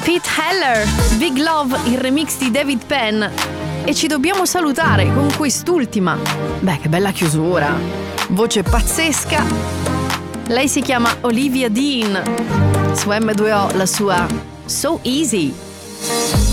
Pete Heller, Big Love, il remix di David Penn. E ci dobbiamo salutare con quest'ultima. Beh, che bella chiusura. Voce pazzesca. Lei si chiama Olivia Dean. Su M2O la sua So Easy.